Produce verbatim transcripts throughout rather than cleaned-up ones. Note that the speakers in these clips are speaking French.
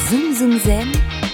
Zoom Zoom Zen,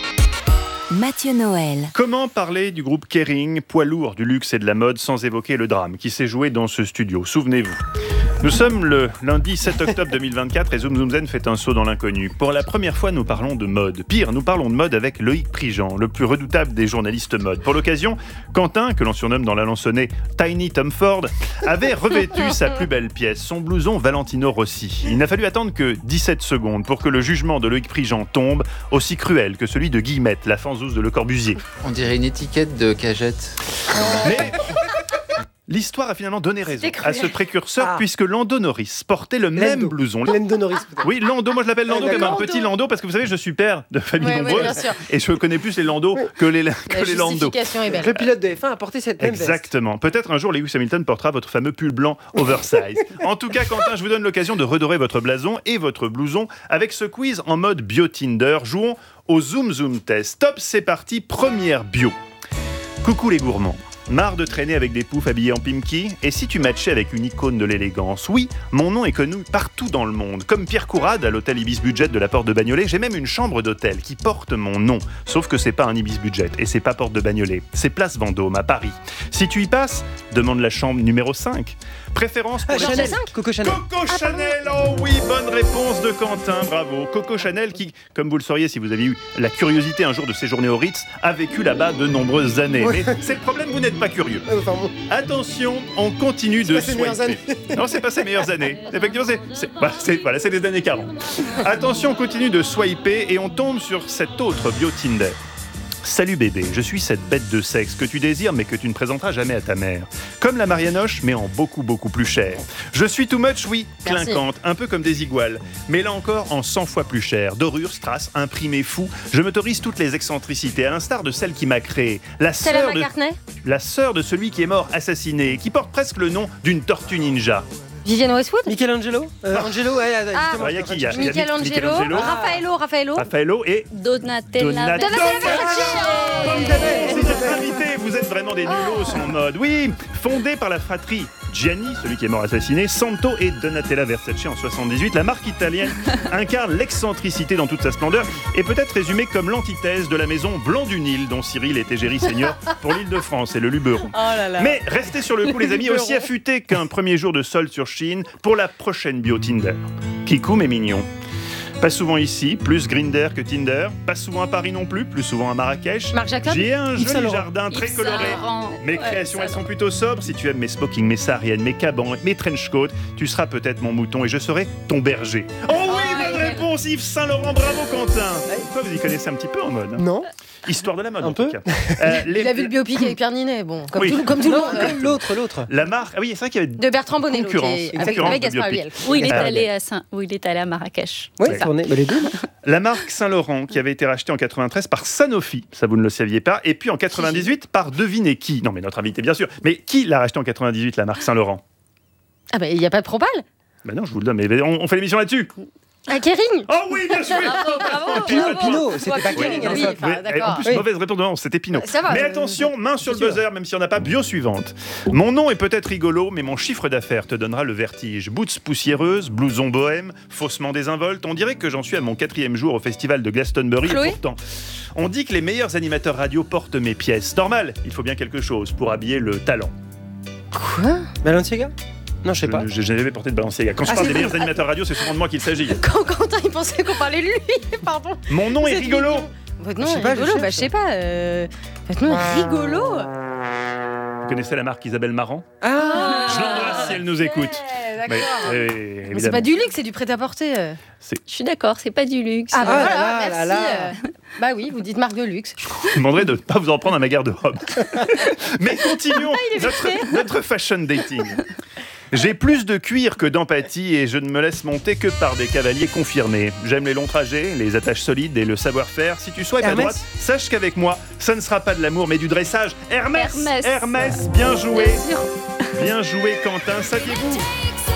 Mathieu Noël. Comment parler du groupe Kering, poids lourd du luxe et de la mode, sans évoquer le drame qui s'est joué dans ce studio? Souvenez-vous. Nous sommes le lundi sept octobre deux mille vingt-quatre et Zoom Zoom Zen fait un saut dans l'inconnu. Pour la première fois, nous parlons de mode. Pire, nous parlons de mode avec Loïc Prigent, le plus redoutable des journalistes mode. Pour l'occasion, Quentin, que l'on surnomme dans l'alençonnais Tiny Tom Ford, avait revêtu sa plus belle pièce, son blouson Valentino Rossi. Il n'a fallu attendre que dix-sept secondes pour que le jugement de Loïc Prigent tombe, aussi cruel que celui de Guillemette, la fanzouze de Le Corbusier. On dirait une étiquette de cagette. Mais l'histoire a finalement donné raison à ce précurseur, ah. puisque Lando Norris portait le même Lando. blouson. Lando Norris, peut-être. Oui, Lando, moi je l'appelle Lando, Ouais, comme un Lando. petit Lando, parce que vous savez, je suis père de famille Ouais, nombreuse, ouais, bien sûr. et je connais plus les Lando que les, que La les Lando. justification est belle. Le pilote de F un a porté cette même veste. Exactement. Peut-être un jour, Lewis Hamilton portera votre fameux pull blanc oversize. En tout cas, Quentin, je vous donne l'occasion de redorer votre blason et votre blouson avec ce quiz en mode bio-Tinder. Jouons au Zoom Zoom Test. Top, c'est parti, première bio. Coucou les gourmands. Marre de traîner avec des poufs habillés en pimki? Et si tu matchais avec une icône de l'élégance? Oui, mon nom est connu partout dans le monde. Comme Pierre Courade à l'hôtel Ibis Budget de la Porte de Bagnolet, j'ai même une chambre d'hôtel qui porte mon nom. Sauf que c'est pas un Ibis Budget et c'est pas Porte de Bagnolet. C'est Place Vendôme à Paris. Si tu y passes, demande la chambre numéro cinq. Préférence pour Ah, les... Chanel. Coco Chanel. Coco Chanel, oh oui, bonne réponse de Quentin, bravo. Coco Chanel qui, comme vous le sauriez si vous avez eu la curiosité un jour de séjourner au Ritz, a vécu là-bas de nombreuses années. Ouais. Mais c'est le problème, vous n'êtes pas curieux. Ah, enfin, bon. Attention, on continue de pas ses meilleures swiper. Non, c'est pas ses meilleures années. Effectivement, c'est, c'est, bah, c'est, voilà, c'est les années quarante. Attention, on continue de swiper et on tombe sur cet autre bio Tinder. Salut bébé, je suis cette bête de sexe que tu désires mais que tu ne présenteras jamais à ta mère. Comme la Marianoche, mais en beaucoup beaucoup plus cher. Je suis too much, oui, Merci. clinquante, un peu comme des iguales. Mais là encore, en cent fois plus cher. Dorure, strass, imprimé fou. Je m'autorise toutes les excentricités, à l'instar de celle qui m'a créé. La Stella sœur de, McCartney, la sœur de celui qui est mort assassiné, qui porte presque le nom d'une tortue ninja. Vivienne Westwood, Michelangelo euh, Angelo, ouais, Ah. justement. Ah, il y a qui, il y a- Michelangelo, Michelangelo. Raffaello, Raffaello, Raffaello et Donatella. Donatella. Donatella Versace. C'est notre invité, vous êtes vraiment des nulos en mode. Oui, fondée par la fratrie Gianni, celui qui est mort assassiné, Santo et Donatella Versace en soixante-dix-huit, la marque italienne incarne l'excentricité dans toute sa splendeur et peut être résumée comme l'antithèse de la maison Blanc du Nil dont Cyril est égérie senior pour l'Île-de-France et le Luberon. Oh là là. Mais restez sur le coup les amis, aussi affûtés qu'un premier jour de solde sur Chine pour la prochaine bio Tinder. Kikou mais mignon. Pas souvent ici, plus Grindr que Tinder. Pas souvent à Paris non plus, plus souvent à Marrakech. Marc Jacob, J'ai un Yves Saint joli Laurent. jardin très Yves coloré. Saint Laurent. Mes Ouais, créations, ça elles va. sont plutôt sobres. Si tu aimes mes smoking, mes sahariennes, mes cabans, mes trench coats, tu seras peut-être mon mouton et je serai ton berger. Oh oui, bonne réponse, Yves Saint Laurent, bravo Quentin. Pourquoi vous y connaissez un petit peu en mode hein? Non. Histoire de la mode Un en peu. tout cas. Euh, les- il a vu le biopic avec Pierre Ninet, bon, comme, Oui. tout, comme tout le Non, monde. comme l'autre, l'autre. La marque, ah oui, c'est vrai qu'il y avait De Bertrand Bonello, qui Concurrence, est avec, concurrence avec de Gaspard biopic. Huliel. Où il est Ah, allé à Saint, où il est allé à Marrakech. Ouais, Ouais. on est bah, les deux. non La marque Saint-Laurent qui avait été rachetée en quatre-vingt-treize par Sanofi, ça vous ne le saviez pas, et puis en quatre-vingt-dix-huit par devinez qui. Non mais notre invité bien sûr, mais qui l'a racheté en quatre-vingt-dix-huit la marque Saint-Laurent? Ah bah il n'y a pas de propal. Ben non, je vous le donne, mais on, on fait l'émission là-dessus. Ah, Kering. Oh oui, bien sûr. Bravo, bravo, Pinot, bravo. Pinot, c'était Ouais, pas Pinot, Kering à oui, l'époque. enfin, Ouais, et en d'accord. plus, Oui. mauvaise réponse, non, c'était Pinot. Ça va, mais euh, attention, main sur le sûr. buzzer, même s'il n'y en a pas, bio suivante. Mon nom est peut-être rigolo, mais mon chiffre d'affaires te donnera le vertige. Boots poussiéreuses, blouson bohème, faussement désinvolte. On dirait que j'en suis à mon quatrième jour au festival de Glastonbury. Chloé Et pourtant, on dit que les meilleurs animateurs radio portent mes pièces. Normal, il faut bien quelque chose pour habiller le talent. Quoi? Balenciaga. Non, je sais pas. Je n'ai jamais porté de Balenciaga. Quand je Ah, parle c'est des vrai. meilleurs animateurs radio, c'est souvent de moi qu'il s'agit. Quand Quentin il pensait qu'on parlait de lui, pardon. Mon nom est C'est rigolo. mignon. Votre nom Je sais est pas, je rigolo, bah je cherche. sais pas. euh, Votre nom est rigolo. Vous connaissez la marque Isabelle Marant? Ah, Je l'embrasse si elle nous écoute. Ouais, Mais, d'accord. euh, Mais c'est évidemment. pas du luxe, c'est du prêt-à-porter. euh. Je suis d'accord, c'est pas du luxe. Ah bah Ah voilà, là là merci. là là. euh. Bah oui, vous dites marque de luxe. Je vous demanderai de ne pas vous en prendre à ma garde-robe. Mais continuons il est notre, prêt. notre fashion dating. J'ai plus de cuir que d'empathie et je ne me laisse monter que par des cavaliers confirmés. J'aime les longs trajets, les attaches solides et le savoir-faire. Si tu swipes à Hermès. droite, sache qu'avec moi, ça ne sera pas de l'amour mais du dressage. Hermès Hermès. Hermès, bien joué Bien sûr. Bien joué Quentin, saviez-vous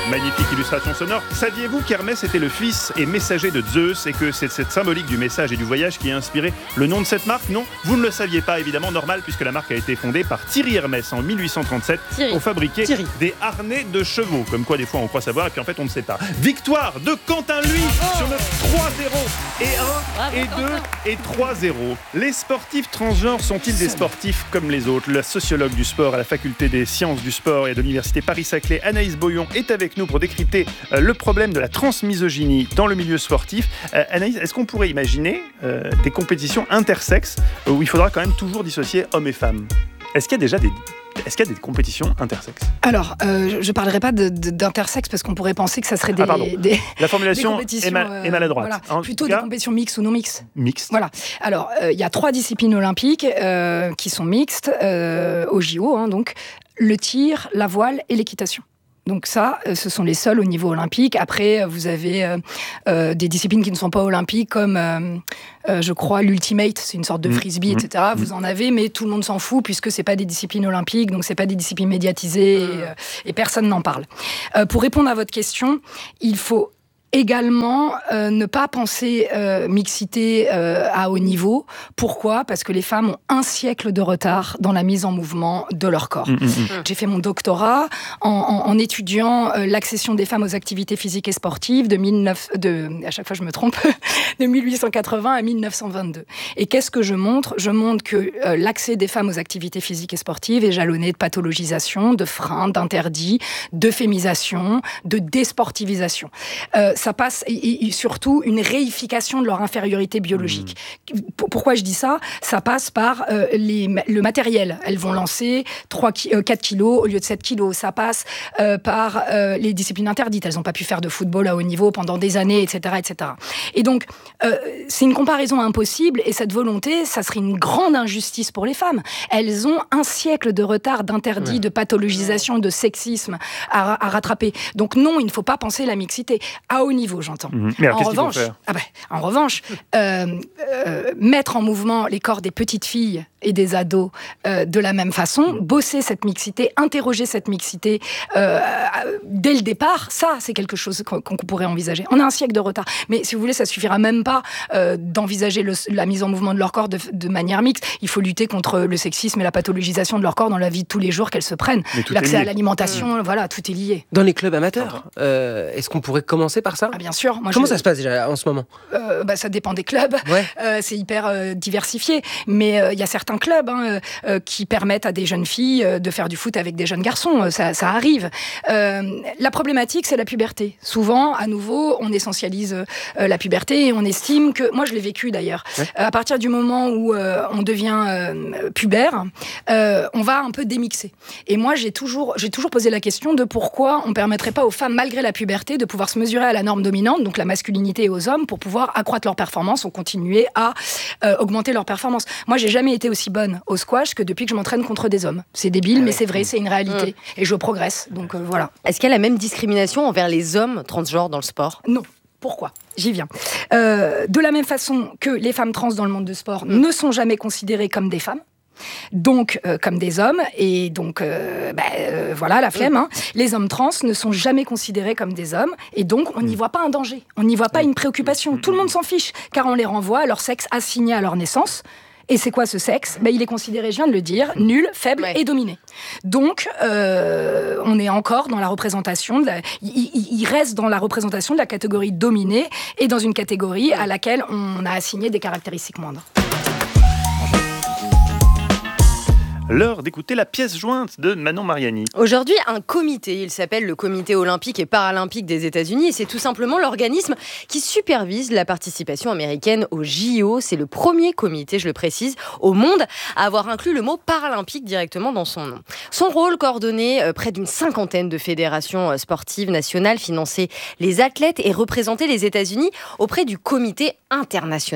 Magnifique illustration sonore. Saviez-vous qu'Hermès était le fils et messager de Zeus et que c'est cette symbolique du message et du voyage qui a inspiré le nom de cette marque? Non, vous ne le saviez pas, évidemment, normal, puisque la marque a été fondée par Thierry Hermès en mille huit cent trente-sept Thierry. pour fabriquer Thierry. des harnais de chevaux. Comme quoi, des fois, on croit savoir et puis en fait, on ne sait pas. Victoire de Quentin Lui sur le trois zéro et un Bravo, et deux et trois zéro. Les sportifs transgenres sont-ils des sportifs comme les autres? La sociologue du sport à la faculté des sciences du sport et de l'université Paris-Saclay, Anaïs Boyon, est avec nous pour décrypter euh, le problème de la transmisogynie dans le milieu sportif. Euh, Anaïs, est-ce qu'on pourrait imaginer euh, des compétitions intersexes euh, où il faudra quand même toujours dissocier hommes et femmes? Est-ce qu'il y a déjà des, est-ce qu'il y a des compétitions intersexes? Alors, euh, je ne parlerai pas de, de, d'intersexe parce qu'on pourrait penser que ça serait des, Ah, pardon. des, La des formulation compétitions est, ma- euh, est maladroite. voilà. En Plutôt tout des cas, compétitions mixtes ou non mixtes. mixtes. Voilà. Alors, euh, il y a trois disciplines olympiques euh, qui sont mixtes euh, au J O, hein, donc le tir, la voile et l'équitation. Donc ça, euh, ce sont les seuls au niveau olympique. Après, euh, vous avez euh, euh, des disciplines qui ne sont pas olympiques, comme, euh, euh, je crois, l'ultimate, c'est une sorte de frisbee, Mmh. et cetera. Vous en avez, mais tout le monde s'en fout, puisque c'est pas des disciplines olympiques, donc c'est pas des disciplines médiatisées, et, euh, et personne n'en parle. Euh, pour répondre à votre question, il faut également euh, ne pas penser euh, mixité euh, à haut niveau. Pourquoi ? Parce que les femmes ont un siècle de retard dans la mise en mouvement de leur corps. Mmh, mmh, mmh. J'ai fait mon doctorat en, en, en étudiant euh, l'accession des femmes aux activités physiques et sportives de, mille neuf, de à chaque fois je me trompe, de mille huit cent quatre-vingts à mille neuf cent vingt-deux. Et qu'est-ce que je montre ? Je montre que euh, l'accès des femmes aux activités physiques et sportives est jalonné de pathologisation, de freins, d'interdits, d'euphémisation, de désportivisation. Euh, ça passe, et, et surtout, une réification de leur infériorité biologique. Mmh. Pourquoi je dis ça ? Ça passe par euh, les, le matériel. Elles vont lancer trois, euh, quatre kilos au lieu de sept kilos. Ça passe euh, par euh, les disciplines interdites. Elles n'ont pas pu faire de football à haut niveau pendant des années, et cetera, et cetera. Et donc, euh, c'est une comparaison impossible, et cette volonté, ça serait une grande injustice pour les femmes. Elles ont un siècle de retard d'interdit, ouais. de pathologisation, de sexisme à, à rattraper. Donc non, il ne faut pas penser la mixité. À haut niveau, j'entends. Mmh. Mais alors, en, revanche, ah ben, en revanche, euh, euh, mettre en mouvement les corps des petites filles et des ados euh, de la même façon, mmh. bosser cette mixité, interroger cette mixité euh, dès le départ, ça, c'est quelque chose qu'on, qu'on pourrait envisager. On a un siècle de retard. Mais si vous voulez, ça suffira même pas euh, d'envisager le, la mise en mouvement de leur corps de, de manière mixte. Il faut lutter contre le sexisme et la pathologisation de leur corps dans la vie de tous les jours qu'elles se prennent. L'accès à l'alimentation, mmh. voilà, tout est lié. Dans les clubs amateurs, euh, est-ce qu'on pourrait commencer par ça ? Ah, bien sûr. Moi, Comment je... ça se passe déjà en ce moment ? euh, bah, Ça dépend des clubs. Ouais. Euh, c'est hyper euh, diversifié. Mais il euh, y a certains clubs hein, euh, qui permettent à des jeunes filles euh, de faire du foot avec des jeunes garçons. Ça, ça arrive. Euh, la problématique, c'est la puberté. Souvent, à nouveau, on essentialise euh, la puberté et on estime que... Moi, je l'ai vécu d'ailleurs. Ouais. Euh, à partir du moment où euh, on devient euh, pubère, euh, on va un peu démixer. Et moi, j'ai toujours, j'ai toujours posé la question de pourquoi on ne permettrait pas aux femmes, malgré la puberté, de pouvoir se mesurer à la norme dominante, donc la masculinité, et aux hommes, pour pouvoir accroître leur performance ou continuer à euh, augmenter leur performance. Moi, j'ai jamais été aussi bonne au squash que depuis que je m'entraîne contre des hommes. C'est débile, ah mais ouais. c'est vrai, c'est une réalité. Mmh. Et je progresse, donc euh, voilà. Est-ce qu'il y a la même discrimination envers les hommes transgenres dans le sport ? Non. Pourquoi ? J'y viens. Euh, de la même façon que les femmes trans dans le monde du sport mmh. ne sont jamais considérées comme des femmes, donc euh, comme des hommes, et donc euh, bah, euh, voilà la flemme, hein. Les hommes trans ne sont jamais considérés comme des hommes, et donc on n'y voit pas un danger, on n'y voit pas une préoccupation, tout le monde s'en fiche, car on les renvoie à leur sexe assigné à leur naissance. Et c'est quoi ce sexe ? Ben, il est considéré, je viens de le dire, nul, faible ouais. et dominé. Donc, euh, on est encore dans la représentation, de la, il, il reste dans la représentation de la catégorie dominée et dans une catégorie à laquelle on a assigné des caractéristiques moindres. L'heure d'écouter la pièce jointe de Manon Mariani. Aujourd'hui, un comité, il s'appelle le Comité olympique et paralympique des États-Unis, et c'est tout simplement l'organisme qui supervise la participation américaine aux J O. C'est le premier comité, je le précise, au monde à avoir inclus le mot paralympique directement dans son nom. Son rôle, coordonner près d'une cinquantaine de fédérations sportives nationales, financer les athlètes et représenter les États-Unis auprès du Comité international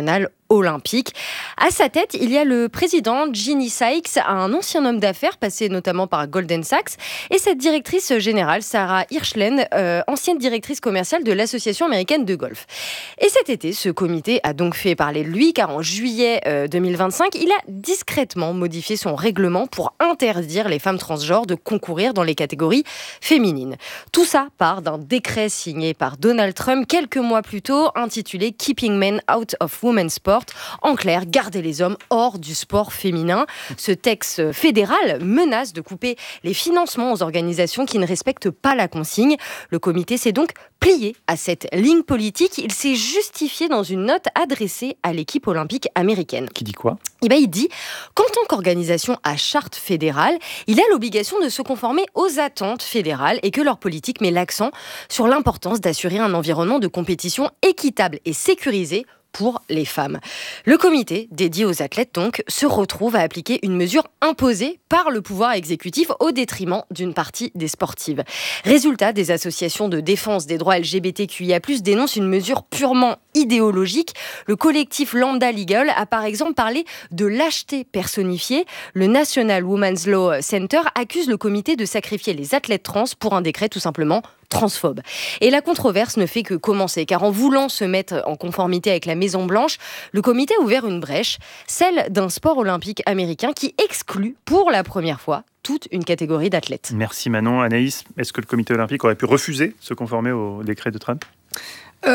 olympique. À sa tête, il y a le président Ginny Sykes, un ancien homme d'affaires passé notamment par Goldman Sachs, et cette directrice générale, Sarah Hirschlen, euh, ancienne directrice commerciale de l'Association américaine de golf. Et cet été, ce comité a donc fait parler de lui, car en juillet euh, deux mille vingt-cinq, il a discrètement modifié son règlement pour interdire les femmes transgenres de concourir dans les catégories féminines. Tout ça part d'un décret signé par Donald Trump quelques mois plus tôt, intitulé « Keeping Men Out of Women's Sport ». En clair, garder les hommes hors du sport féminin. Ce texte fédéral menace de couper les financements aux organisations qui ne respectent pas la consigne. Le comité s'est donc plié à cette ligne politique. Il s'est justifié dans une note adressée à l'équipe olympique américaine. Qui dit quoi ? Eh ben, il dit qu'en tant qu'organisation à charte fédérale, il a l'obligation de se conformer aux attentes fédérales et que leur politique met l'accent sur l'importance d'assurer un environnement de compétition équitable et sécurisé pour les femmes. Le comité, dédié aux athlètes donc, se retrouve à appliquer une mesure imposée par le pouvoir exécutif au détriment d'une partie des sportives. Résultat, des associations de défense des droits L G B T Q I A plus, dénoncent une mesure purement idéologique. Le collectif Lambda Legal a par exemple parlé de lâcheté personnifiée. Le National Women's Law Center accuse le comité de sacrifier les athlètes trans pour un décret tout simplement transphobe. Et la controverse ne fait que commencer, car en voulant se mettre en conformité avec la Maison-Blanche, le comité a ouvert une brèche, celle d'un sport olympique américain qui exclut pour la première fois toute une catégorie d'athlètes. Merci Manon. Anaïs, est-ce que le comité olympique aurait pu refuser de se conformer au décret de Trump ?